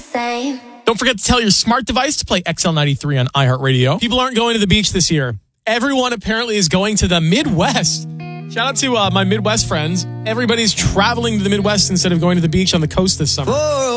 same. Don't forget to tell your smart device to play XL93 on iHeartRadio. People aren't going to the beach this year. Everyone apparently is going to the Midwest. Shout out to my Midwest friends. Everybody's traveling to the Midwest instead of going to the beach on the coast this summer.